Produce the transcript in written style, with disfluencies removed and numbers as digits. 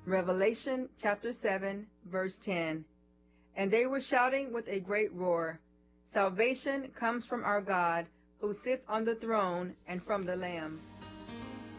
Revelation chapter 7, verse 10. And they were shouting with a great roar, "Salvation comes from our God, who sits on the throne, and from the Lamb."